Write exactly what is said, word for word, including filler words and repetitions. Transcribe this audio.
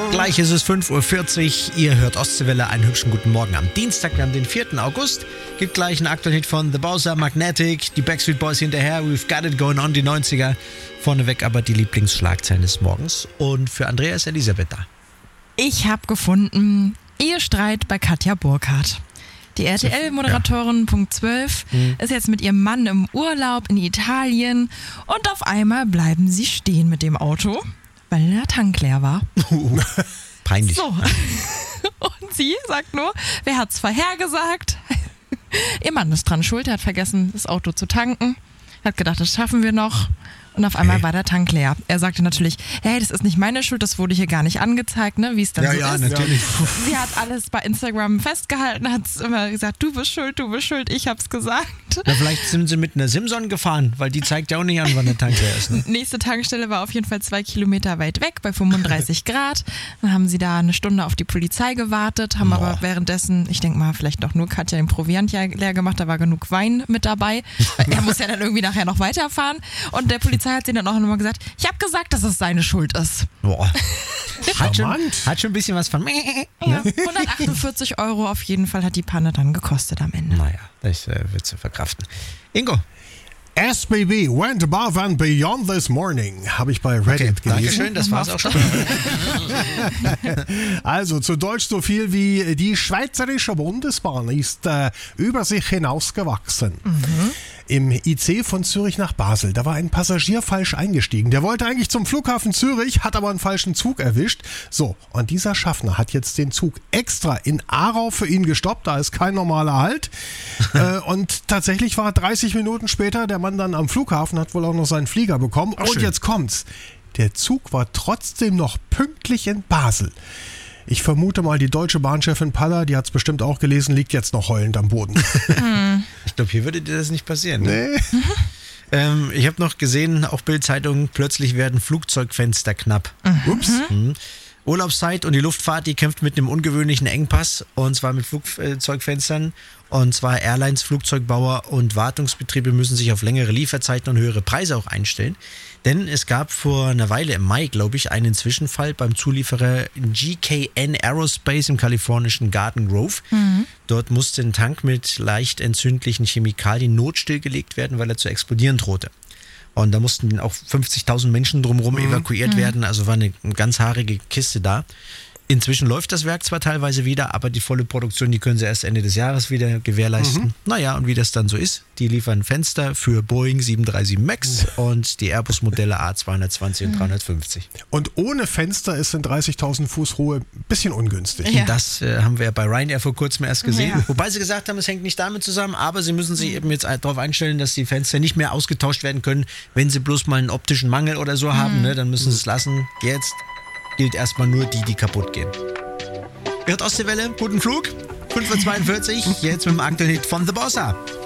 Gleich ist es fünf Uhr vierzig. Ihr hört Ostseewelle. Einen hübschen guten Morgen am Dienstag. Wir haben den vierten August. Gibt gleich einen aktuellen Hit von The Bowser, Magnetic, die Backstreet Boys hinterher. We've got it going on, die neunziger. Vorneweg aber die Lieblingsschlagzeilen des Morgens. Und für Andrea ist Elisabeth da. Ich habe gefunden, Ehestreit bei Katja Burkhardt. Die R T L-Moderatorin, ja. Punkt zwölf, mhm. ist jetzt mit ihrem Mann im Urlaub in Italien und auf einmal bleiben sie stehen mit dem Auto, weil der Tank leer war. Uh, peinlich. So. Und sie sagt nur, wer hat's vorhergesagt? Ihr Mann ist dran schuld, er hat vergessen, das Auto zu tanken, hat gedacht, das schaffen wir noch. Und auf einmal okay. war der Tank leer. Er sagte natürlich, hey, das ist nicht meine Schuld, das wurde hier gar nicht angezeigt, ne, wie es dann ja, so ja, ist. Natürlich. Sie hat alles bei Instagram festgehalten, hat immer gesagt, du bist schuld, du bist schuld, ich hab's gesagt. Na, vielleicht sind sie mit einer Simson gefahren, weil die zeigt ja auch nicht an, wann der Tank leer ist. Ne? Nächste Tankstelle war auf jeden Fall zwei Kilometer weit weg, bei fünfunddreißig Grad. Dann haben sie da eine Stunde auf die Polizei gewartet, haben Boah. aber währenddessen, ich denke mal, vielleicht noch nur Katja den Proviant ja leer gemacht, da war genug Wein mit dabei. Er muss ja dann irgendwie nachher noch weiterfahren. Und der Polizei hat sie dann auch nochmal gesagt, ich habe gesagt, dass es seine Schuld ist. Boah. Hat schon, hat schon ein bisschen was von... Ja, hundertachtundvierzig Euro auf jeden Fall hat die Panne dann gekostet am Ende. Naja, das äh, wird zu verkraften. Ingo. S B B went above and beyond this morning, habe ich bei Reddit okay, gelesen. Dankeschön, das war's auch schon. Also zu Deutsch so viel wie die Schweizerische Bundesbahn ist äh, über sich hinausgewachsen. Mhm. Im I C von Zürich nach Basel, da war ein Passagier falsch eingestiegen. Der wollte eigentlich zum Flughafen Zürich, hat aber einen falschen Zug erwischt. So, und dieser Schaffner hat jetzt den Zug extra in Aarau für ihn gestoppt, da ist kein normaler Halt. äh, und tatsächlich war dreißig Minuten später der Mann dann am Flughafen, hat wohl auch noch seinen Flieger bekommen. Ach, und schön. Jetzt kommt's. Der Zug war trotzdem noch pünktlich in Basel. Ich vermute mal, die deutsche Bahnchefin Palla, die hat es bestimmt auch gelesen, liegt jetzt noch heulend am Boden. Ich glaube, hier würde dir das nicht passieren. Ne? Nee. ähm, ich habe noch gesehen, auch Bild-Zeitung, plötzlich werden Flugzeugfenster knapp. Mhm. Ups. Mhm. Urlaubszeit und die Luftfahrt, die kämpft mit einem ungewöhnlichen Engpass, und zwar mit Flugzeugfenstern. Und zwar Airlines, Flugzeugbauer und Wartungsbetriebe müssen sich auf längere Lieferzeiten und höhere Preise auch einstellen. Denn es gab vor einer Weile im Mai, glaube ich, einen Zwischenfall beim Zulieferer G K N Aerospace im kalifornischen Garden Grove. Mhm. Dort musste ein Tank mit leicht entzündlichen Chemikalien notstillgelegt werden, weil er zu explodieren drohte. Und da mussten auch fünfzigtausend Menschen drumherum mhm. evakuiert mhm. werden. Also war eine ganz haarige Kiste da. Inzwischen läuft das Werk zwar teilweise wieder, aber die volle Produktion, die können sie erst Ende des Jahres wieder gewährleisten. Mhm. Naja, und wie das dann so ist, die liefern Fenster für Boeing sieben drei sieben Max mhm. und die Airbus-Modelle A zweihundertzwanzig und dreihundertfünfzig. Und ohne Fenster ist in dreißigtausend Fuß Ruhe ein bisschen ungünstig. Ja. Das äh, haben wir ja bei Ryanair vor kurzem erst gesehen. Ja. Wobei sie gesagt haben, es hängt nicht damit zusammen, aber sie müssen sich eben jetzt darauf einstellen, dass die Fenster nicht mehr ausgetauscht werden können, wenn sie bloß mal einen optischen Mangel oder so mhm. haben. Ne? Dann müssen sie es lassen. Jetzt gilt erstmal nur die, die kaputt gehen. Hört Ostseewelle, guten Flug, fünf Uhr zweiundvierzig, jetzt mit dem aktuellen Hit von The Bowser.